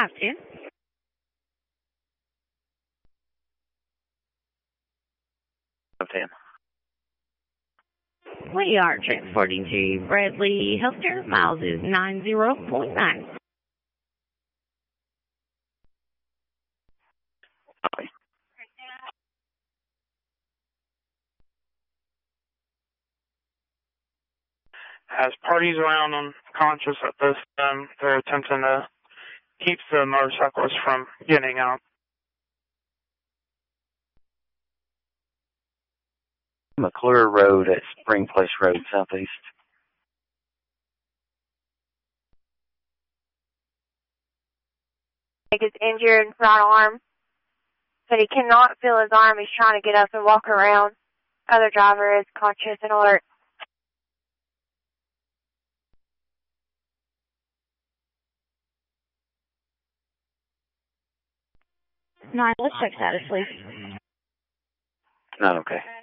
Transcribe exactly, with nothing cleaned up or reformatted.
five two. five ten. We are transporting to Bradley Healthcare. Miles is nine zero point nine. Okay. Has parties around unconscious at this time. They're attempting to keep the motorcyclist from getting out. McClure Road at Spring Place Road, southeast. His injured right arm, but he cannot feel his arm. He's trying to get up and walk around. Other driver is conscious and alert. Nine, let's check status, please. Not okay.